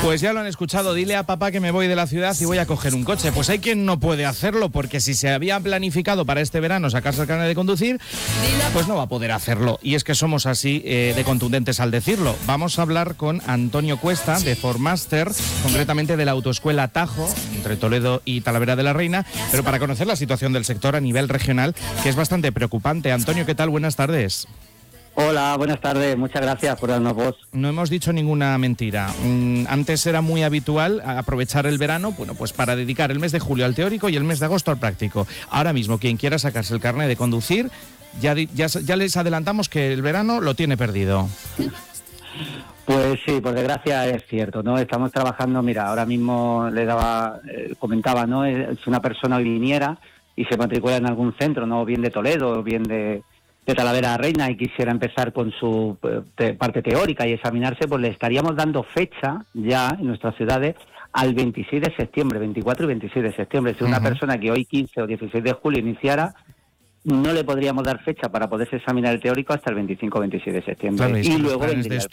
Pues ya lo han escuchado, dile a papá que me voy de la ciudad y voy a coger un coche. Pues hay quien no puede hacerlo, porque si se había planificado para este verano sacarse el carnet de conducir, pues no va a poder hacerlo. Y es que somos así de contundentes al decirlo. Vamos a hablar con Antonio Cuesta, de Formaster, concretamente de la autoescuela Tajo, entre Toledo y Talavera de la Reina, pero para conocer la situación del sector a nivel regional, que es bastante preocupante. Antonio, ¿qué tal? Buenas tardes. Hola, buenas tardes. Muchas gracias por darnos voz. No hemos dicho ninguna mentira. Antes era muy habitual aprovechar el verano, bueno, pues para dedicar el mes de julio al teórico y el mes de agosto al práctico. Ahora mismo, quien quiera sacarse el carnet de conducir, ya les adelantamos que el verano lo tiene perdido. Pues sí, por desgracia es cierto, ¿no? Estamos trabajando, mira, ahora mismo comentaba, ¿no? Es una persona que viniera y se matricula en algún centro, ¿no? Bien de Toledo, bien de Talavera de la Reina, y quisiera empezar con su parte teórica y examinarse, pues le estaríamos dando fecha ya en nuestras ciudades al 26 de septiembre, 24 y 26 de septiembre. Si una persona que hoy 15 o 16 de julio iniciara, no le podríamos dar fecha para poderse examinar el teórico hasta el 25 o 26 de septiembre. Claro, y luego vendría